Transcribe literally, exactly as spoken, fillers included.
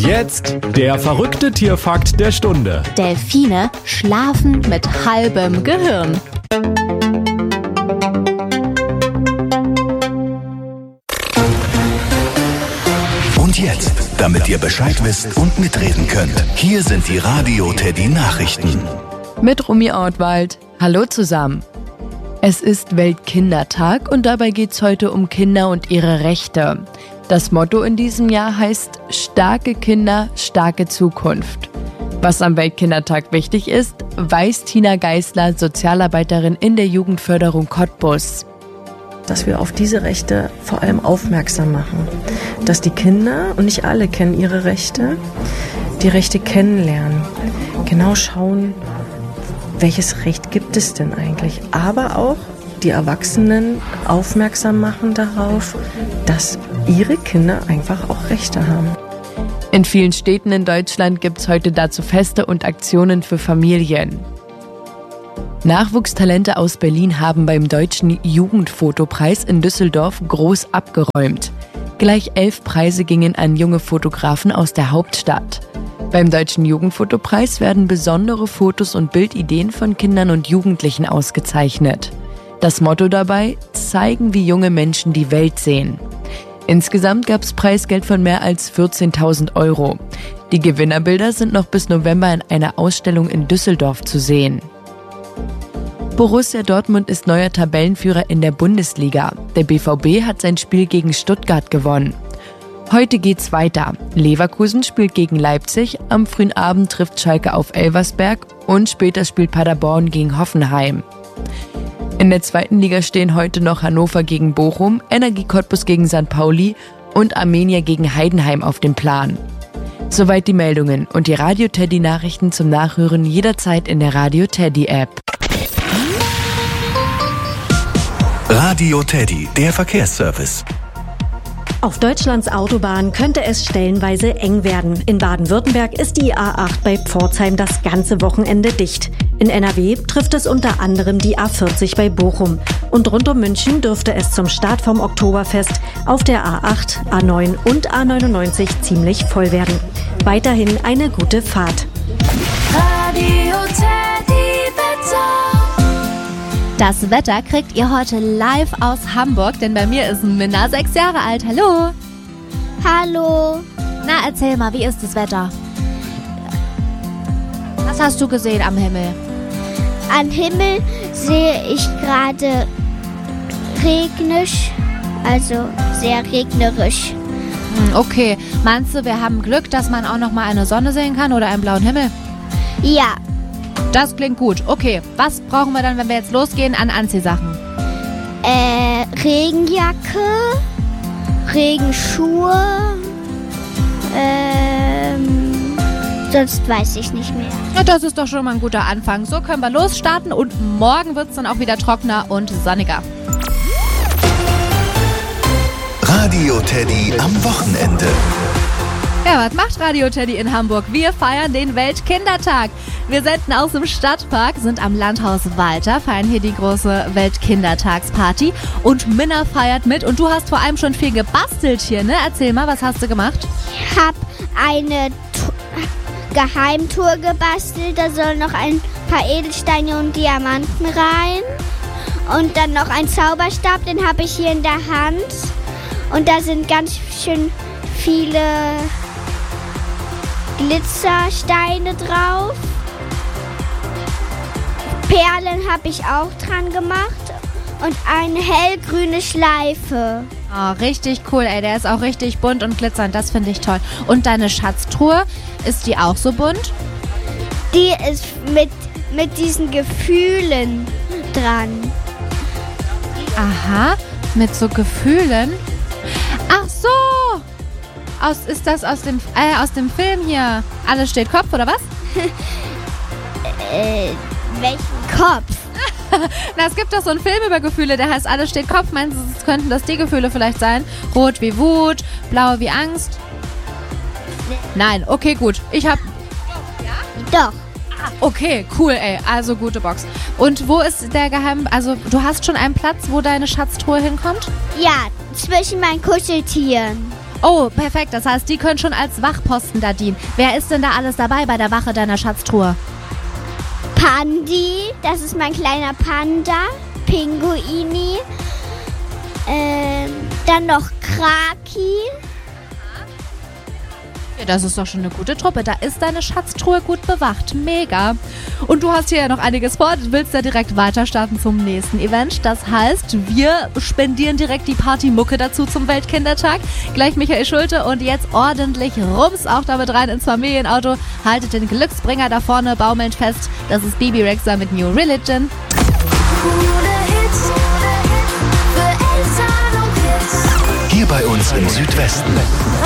jetzt der verrückte Tierfakt der Stunde. Delfine schlafen mit halbem Gehirn. Und jetzt, damit ihr Bescheid wisst und mitreden könnt, hier sind die Radio Teddy Nachrichten. Mit Romy Ortwald. Hallo zusammen. Es ist Weltkindertag und dabei geht es heute um Kinder und ihre Rechte. Das Motto in diesem Jahr heißt Starke Kinder, starke Zukunft. Was am Weltkindertag wichtig ist, weiß Tina Geisler, Sozialarbeiterin in der Jugendförderung Cottbus. Dass wir auf diese Rechte vor allem aufmerksam machen. Dass die Kinder, und nicht alle kennen ihre Rechte, die Rechte kennenlernen. Genau schauen, welches Recht gibt es denn eigentlich. Aber auch die Erwachsenen aufmerksam machen darauf, dass ihre Kinder einfach auch Rechte haben. In vielen Städten in Deutschland gibt es heute dazu Feste und Aktionen für Familien. Nachwuchstalente aus Berlin haben beim Deutschen Jugendfotopreis in Düsseldorf groß abgeräumt. Gleich elf Preise gingen an junge Fotografen aus der Hauptstadt. Beim Deutschen Jugendfotopreis werden besondere Fotos und Bildideen von Kindern und Jugendlichen ausgezeichnet. Das Motto dabei: zeigen, wie junge Menschen die Welt sehen. Insgesamt gab es Preisgeld von mehr als vierzehntausend Euro. Die Gewinnerbilder sind noch bis November in einer Ausstellung in Düsseldorf zu sehen. Borussia Dortmund ist neuer Tabellenführer in der Bundesliga. Der B V B hat sein Spiel gegen Stuttgart gewonnen. Heute geht's weiter. Leverkusen spielt gegen Leipzig, am frühen Abend trifft Schalke auf Elversberg und später spielt Paderborn gegen Hoffenheim. In der zweiten Liga stehen heute noch Hannover gegen Bochum, Energie Cottbus gegen Sankt Pauli und Arminia gegen Heidenheim auf dem Plan. Soweit die Meldungen und die Radio Teddy Nachrichten zum Nachhören jederzeit in der Radio Teddy App. Radio Teddy, der Verkehrsservice. Auf Deutschlands Autobahnen könnte es stellenweise eng werden. In Baden-Württemberg ist die A acht bei Pforzheim das ganze Wochenende dicht. In N R W trifft es unter anderem die A vierzig bei Bochum. Und rund um München dürfte es zum Start vom Oktoberfest auf der A acht, A neun und A neunundneunzig ziemlich voll werden. Weiterhin eine gute Fahrt. Radio Teddy Wetter. Das Wetter kriegt ihr heute live aus Hamburg, denn bei mir ist Minna, sechs Jahre alt. Hallo. Hallo. Na, erzähl mal, wie ist das Wetter? Was hast du gesehen am Himmel? Am Himmel sehe ich gerade regnisch, also sehr regnerisch. Okay, meinst du, wir haben Glück, dass man auch noch mal eine Sonne sehen kann oder einen blauen Himmel? Ja. Das klingt gut. Okay, was brauchen wir dann, wenn wir jetzt losgehen, an Anziehsachen? Äh, Regenjacke, Regenschuhe, ähm, sonst weiß ich nicht mehr. Ja, das ist doch schon mal ein guter Anfang. So können wir losstarten und morgen wird es dann auch wieder trockener und sonniger. Radio Teddy am Wochenende. Ja, was macht Radio Teddy in Hamburg? Wir feiern den Weltkindertag. Wir senden aus dem Stadtpark, sind am Landhaus Walter, feiern hier die große Weltkindertagsparty und Minna feiert mit. Und du hast vor allem schon viel gebastelt hier, ne? Erzähl mal, was hast du gemacht? Ich habe eine T- Geheimtour gebastelt, da sollen noch ein paar Edelsteine und Diamanten rein. Und dann noch ein Zauberstab, den habe ich hier in der Hand. Und da sind ganz schön viele Glitzersteine drauf. Perlen habe ich auch dran gemacht und eine hellgrüne Schleife. Oh, richtig cool, ey. Der ist auch richtig bunt und glitzernd. Das finde ich toll. Und deine Schatztruhe, ist die auch so bunt? Die ist mit, mit diesen Gefühlen dran. Aha, mit so Gefühlen? Ach so! Aus, ist das aus dem, äh, aus dem Film hier? Alles steht Kopf, oder was? äh, welchen Kopf? Na, es gibt doch so einen Film über Gefühle, der heißt Alles steht Kopf. Meinst du, es könnten das die Gefühle vielleicht sein? Rot wie Wut, blau wie Angst? Nee. Nein, okay, gut. Ich hab... Ja? Doch. Okay, cool, ey. Also gute Box. Und wo ist der Geheim... Also du hast schon einen Platz, wo deine Schatztruhe hinkommt? Ja, zwischen meinen Kuscheltieren. Oh, perfekt. Das heißt, die können schon als Wachposten da dienen. Wer ist denn da alles dabei bei der Wache deiner Schatztruhe? Pandi, das ist mein kleiner Panda. Pinguini. Ähm, dann noch Kraki. Ja, das ist doch schon eine gute Truppe. Da ist deine Schatztruhe gut bewacht. Mega. Und du hast hier ja noch einiges vor. Du willst ja direkt weiter starten zum nächsten Event. Das heißt, wir spendieren direkt die Partymucke dazu zum Weltkindertag. Gleich Michael Schulte und jetzt ordentlich Rums auch damit rein ins Familienauto. Haltet den Glücksbringer da vorne baumelnd fest. Das ist Bibi Rexha mit New Religion. Hier bei uns im Südwesten.